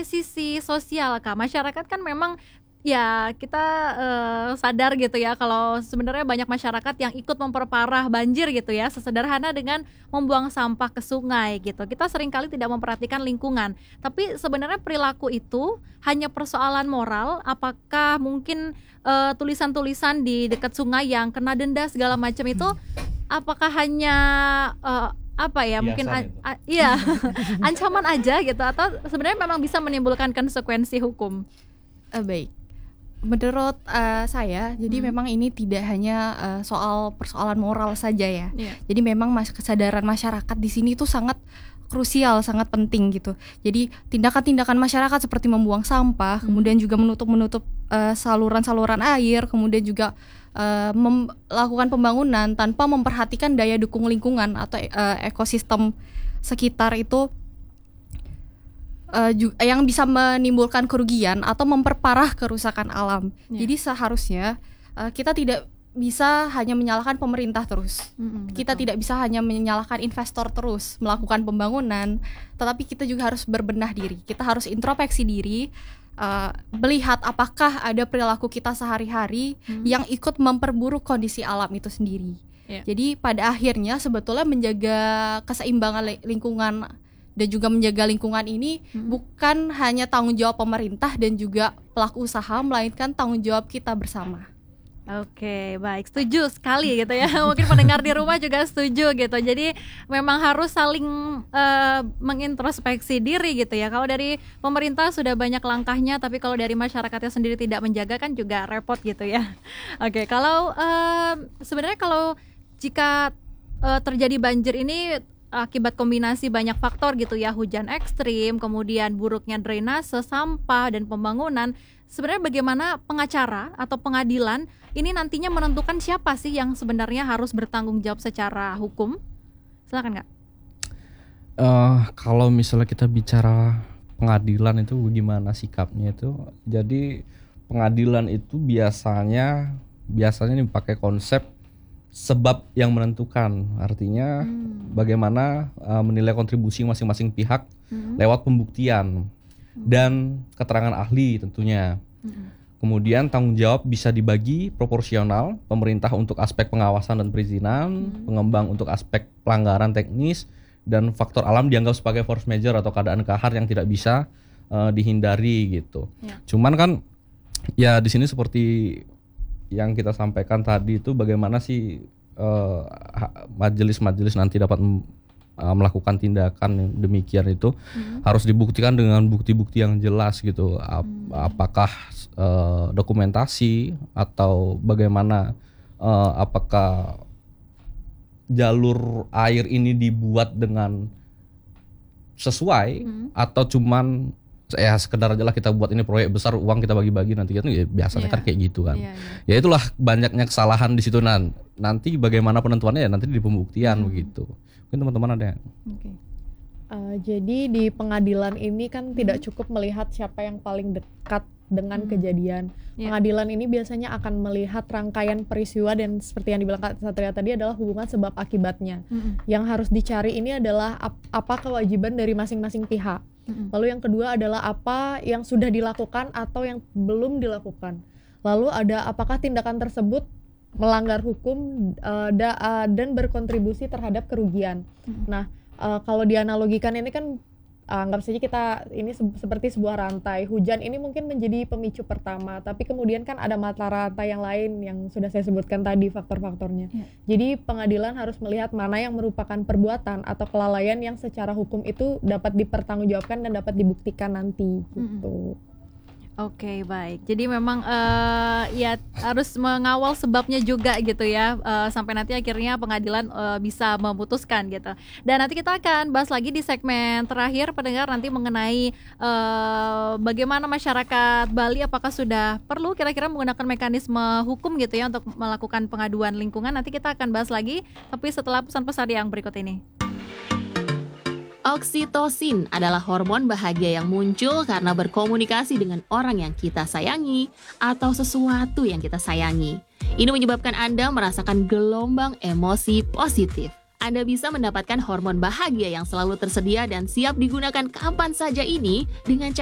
dari sisi sosial Kak, masyarakat kan memang ya kita sadar gitu ya kalau sebenarnya banyak masyarakat yang ikut memperparah banjir gitu ya, sesederhana dengan membuang sampah ke sungai gitu. Kita seringkali tidak memperhatikan lingkungan, tapi sebenarnya perilaku itu hanya persoalan moral. Apakah mungkin tulisan-tulisan di dekat sungai yang kena denda segala macam itu apakah hanya apa ya, mungkin iya ancaman aja gitu, atau sebenarnya memang bisa menimbulkan konsekuensi hukum? Baik, menurut saya, jadi memang ini tidak hanya soal persoalan moral saja ya. Jadi memang kesadaran masyarakat di sini itu sangat krusial, sangat penting gitu. Jadi tindakan-tindakan masyarakat seperti membuang sampah, kemudian juga menutup saluran-saluran air, kemudian juga melakukan pembangunan tanpa memperhatikan daya dukung lingkungan atau ekosistem sekitar itu yang bisa menimbulkan kerugian atau memperparah kerusakan alam. Jadi seharusnya kita tidak bisa hanya menyalahkan pemerintah terus. Kita tidak bisa hanya menyalahkan investor terus melakukan pembangunan, tetapi kita juga harus berbenah diri. Kita harus introspeksi diri, melihat apakah ada perilaku kita sehari-hari yang ikut memperburuk kondisi alam itu sendiri. Jadi pada akhirnya sebetulnya menjaga keseimbangan lingkungan dan juga menjaga lingkungan ini bukan hanya tanggung jawab pemerintah dan juga pelaku usaha, melainkan tanggung jawab kita bersama. Oke, baik, setuju sekali gitu ya. Mungkin pendengar di rumah juga setuju gitu. Jadi memang harus saling mengintrospeksi diri gitu ya. Kalau dari pemerintah sudah banyak langkahnya, tapi kalau dari masyarakatnya sendiri tidak menjaga kan juga repot gitu ya. Oke, kalau sebenarnya kalau jika terjadi banjir ini akibat kombinasi banyak faktor gitu ya, hujan ekstrim, kemudian buruknya drainase, sampah, dan pembangunan. Sebenarnya bagaimana pengacara atau pengadilan ini nantinya menentukan siapa sih yang sebenarnya harus bertanggung jawab secara hukum? Silakan Kak. Kalau misalnya kita bicara pengadilan itu gimana sikapnya itu, jadi pengadilan itu biasanya nih pakai konsep sebab yang menentukan, artinya bagaimana menilai kontribusi masing-masing pihak lewat pembuktian dan keterangan ahli tentunya. Kemudian tanggung jawab bisa dibagi proporsional, pemerintah untuk aspek pengawasan dan perizinan, pengembang untuk aspek pelanggaran teknis, dan faktor alam dianggap sebagai force majeure atau keadaan kahar yang tidak bisa dihindari gitu. Cuman kan ya di sini seperti yang kita sampaikan tadi itu, bagaimana sih majelis-majelis nanti dapat melakukan tindakan demikian itu harus dibuktikan dengan bukti-bukti yang jelas gitu. Apakah dokumentasi atau bagaimana, apakah jalur air ini dibuat dengan sesuai atau cuman ya sekedar aja lah kita buat ini proyek besar, uang kita bagi-bagi nanti kan ya, biasanya kan kayak gitu kan. Ya itulah banyaknya kesalahan di situ. Nanti bagaimana penentuannya ya nanti di pembuktian begitu. Mungkin teman-teman ada yang jadi di pengadilan ini kan tidak cukup melihat siapa yang paling dekat dengan kejadian. Pengadilan ini biasanya akan melihat rangkaian peristiwa, dan seperti yang dibilang Kak Satria tadi adalah hubungan sebab akibatnya. Yang harus dicari ini adalah apa kewajiban dari masing-masing pihak. Lalu yang kedua adalah apa yang sudah dilakukan atau yang belum dilakukan. Lalu ada apakah tindakan tersebut melanggar hukum dan berkontribusi terhadap kerugian. Nah, kalau dianalogikan ini kan anggap saja kita ini seperti sebuah rantai. Hujan ini mungkin menjadi pemicu pertama, tapi kemudian kan ada mata rantai yang lain yang sudah saya sebutkan tadi faktor-faktornya. Jadi pengadilan harus melihat mana yang merupakan perbuatan atau kelalaian yang secara hukum itu dapat dipertanggungjawabkan dan dapat dibuktikan nanti gitu. Oke, baik. Jadi memang ya harus mengawal sebabnya juga gitu ya, sampai nanti akhirnya pengadilan bisa memutuskan gitu. Dan nanti kita akan bahas lagi di segmen terakhir pendengar nanti mengenai bagaimana masyarakat Bali apakah sudah perlu kira-kira menggunakan mekanisme hukum gitu ya untuk melakukan pengaduan lingkungan. Nanti kita akan bahas lagi tapi setelah pesan-pesan yang berikut ini. Oksitosin adalah hormon bahagia yang muncul karena berkomunikasi dengan orang yang kita sayangi atau sesuatu yang kita sayangi. Ini menyebabkan Anda merasakan gelombang emosi positif. Anda bisa mendapatkan hormon bahagia yang selalu tersedia dan siap digunakan kapan saja ini dengan cara